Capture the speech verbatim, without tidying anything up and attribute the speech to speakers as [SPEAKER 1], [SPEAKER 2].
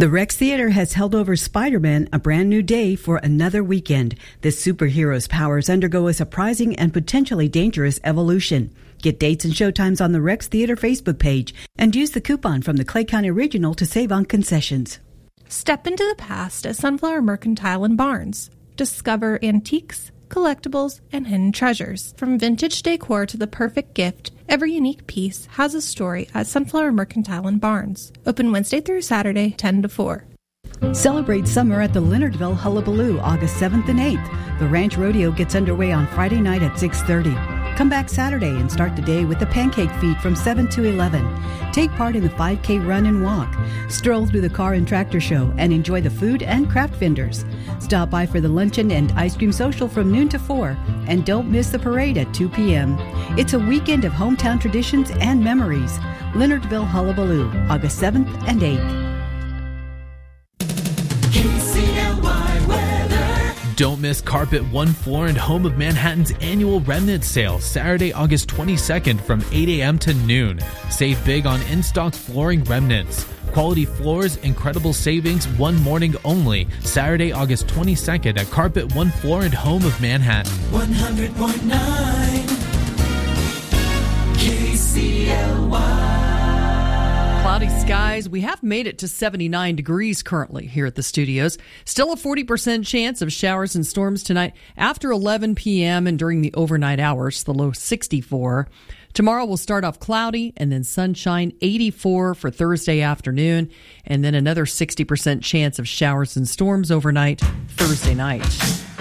[SPEAKER 1] The Rex Theater has held over Spider-Man a brand new day for another weekend. This superhero's powers undergo a surprising and potentially dangerous evolution. Get dates and showtimes on the Rex Theater Facebook page and use the coupon from the Clay County Regional to save on concessions.
[SPEAKER 2] Step into the past at Sunflower Mercantile and Barnes. Discover antiques, collectibles, and hidden treasures. From vintage decor to the perfect gift, every unique piece has a story at Sunflower Mercantile and Barnes. Open Wednesday through Saturday, ten to four.
[SPEAKER 1] Celebrate summer at the Leonardville Hullabaloo August seventh and eighth. The Ranch Rodeo gets underway on Friday night at six thirty. Come back Saturday and start the day with the pancake feed from seven to eleven. Take part in the five K run and walk. Stroll through the car and tractor show and enjoy the food and craft vendors. Stop by for the luncheon and ice cream social from noon to four. And don't miss the parade at two p.m. It's a weekend of hometown traditions and memories. Leonardville Hullabaloo, August seventh and eighth.
[SPEAKER 3] Don't miss Carpet One Floor and Home of Manhattan's annual remnant sale, Saturday, August twenty-second from eight a.m. to noon. Save big on in-stock flooring remnants. Quality floors, incredible savings, one morning only. Saturday, August twenty-second at Carpet One Floor and Home of Manhattan.
[SPEAKER 4] one hundred point nine K C L Y.
[SPEAKER 5] Cloudy skies. We have made it to seventy-nine degrees currently here at the studios. Still a forty percent chance of showers and storms tonight after eleven p.m. and during the overnight hours, the low sixty-four. Tomorrow will start off cloudy and then sunshine, eighty-four for Thursday afternoon, and then another sixty percent chance of showers and storms overnight Thursday night.